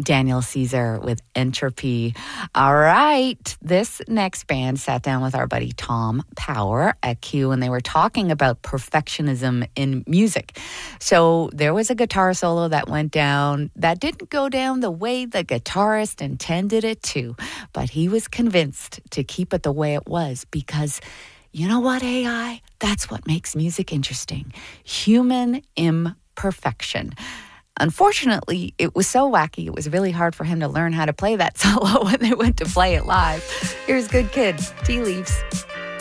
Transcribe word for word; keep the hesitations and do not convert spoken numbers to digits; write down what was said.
Daniel Caesar with Entropy. All right. This next band sat down with our buddy Tom Power at Q, and they were talking about perfectionism in music. So there was a guitar solo that went down that didn't go down the way the guitarist intended it to, but he was convinced to keep it the way it was because you know what, A I? That's what makes music interesting. Human imperfection. Unfortunately, it was so wacky, it was really hard for him to learn how to play that solo when they went to play it live. Here's Good Kid, Tea Leaves.